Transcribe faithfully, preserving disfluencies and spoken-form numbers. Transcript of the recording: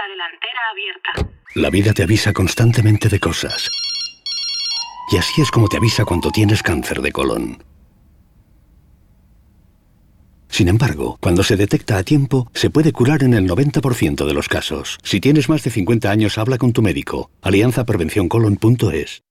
delantera abierta. La vida te avisa constantemente de cosas. Y así es como te avisa cuando tienes cáncer de colon. Sin embargo, cuando se detecta a tiempo, se puede curar en el noventa por ciento de los casos. Si tienes más de cincuenta años, habla con tu médico. alianza prevención colon punto es.